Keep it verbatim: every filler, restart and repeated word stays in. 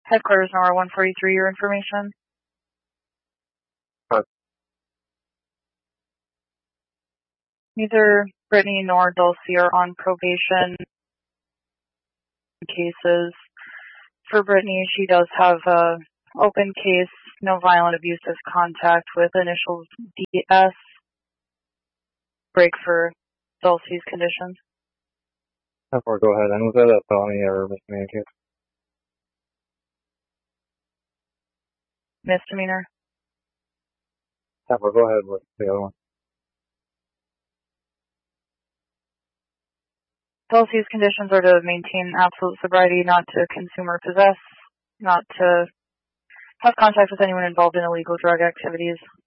Headquarters Nora one forty-three, your information. Uh, Neither Brittany nor Dulcie are on probation cases. For Brittany, she does have a open case, no violent abusive contact with initials D S. Break for Dulcie's conditions. ten four, go ahead. And was that a felony or misdemeanor case? Misdemeanor. ten four, go ahead with the other one. Dulcie's conditions are to maintain absolute sobriety, not to consume or possess, not to have contact with anyone involved in illegal drug activities.